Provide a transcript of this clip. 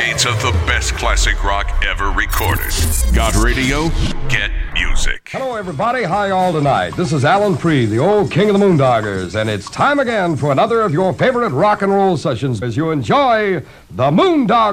decades of the best classic rock ever recorded. Got radio? Get music. Hello, everybody. How y'all tonight? This is Alan Freed, the old king of the Moondoggers, and it's time again for another of your favorite rock and roll sessions as you enjoy the Moondog